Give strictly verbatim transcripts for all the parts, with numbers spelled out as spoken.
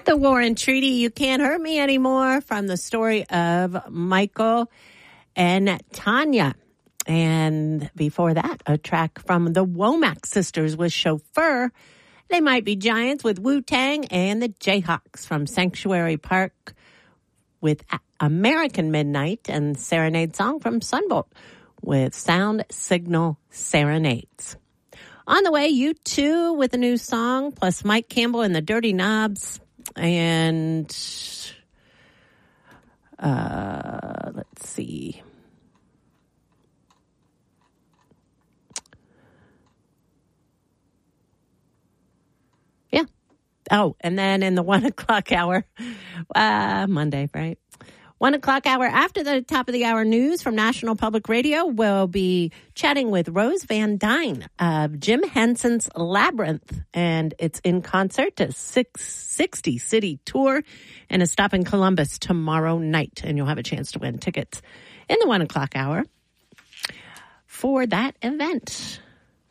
The Warren Treaty, You Can't Hurt Me Anymore, from the story of Michael and Tanya. And before that, a track from the Womack Sisters with Chauffeur. They Might Be Giants with Wu-Tang, and the Jayhawks from Sanctuary Park with American Midnight, and Serenade Song from Sunbolt with Sound Signal Serenades. On the way, U two with a new song, plus Mike Campbell and the Dirty Knobs. And uh, let's see. Yeah. Oh, and then in the one o'clock hour, uh, Monday, right? One o'clock hour after the top of the hour news from National Public Radio, we'll be chatting with Rose Van Dyne of Jim Henson's Labyrinth. And it's in concert to six sixty City Tour, and a stop in Columbus tomorrow night. And you'll have a chance to win tickets in the one o'clock hour for that event.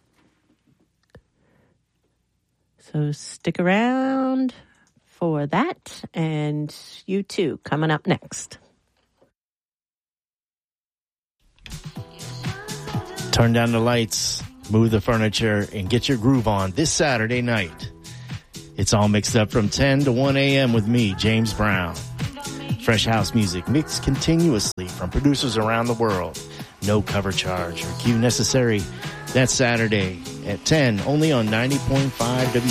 So stick around for that, and you too coming up next. Turn down the lights, move the furniture, and get your groove on this Saturday night. It's all mixed up from ten to one a.m. with me, James Brown. Fresh house music mixed continuously from producers around the world. No cover charge or cue necessary. That's Saturday at ten, only on ninety point five W.